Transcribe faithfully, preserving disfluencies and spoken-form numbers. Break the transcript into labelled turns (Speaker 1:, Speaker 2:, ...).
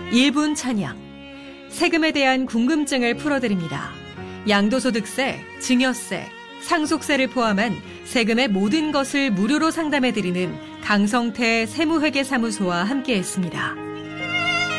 Speaker 1: 일 분 찬양. 세금에 대한 궁금증을 풀어드립니다. 양도소득세, 증여세, 상속세를 포함한 세금의 모든 것을 무료로 상담해드리는 강성태 세무회계사무소와 함께했습니다.